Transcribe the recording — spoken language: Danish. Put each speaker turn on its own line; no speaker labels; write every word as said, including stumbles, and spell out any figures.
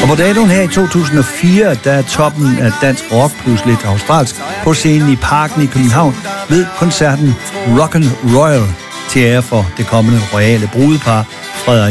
Og på datoen her i to tusind og fire, der er toppen af dansk rock plus lidt australsk på scenen i Parken i København ved koncerten Rock'n Royal til ære for det kommende royale brudepar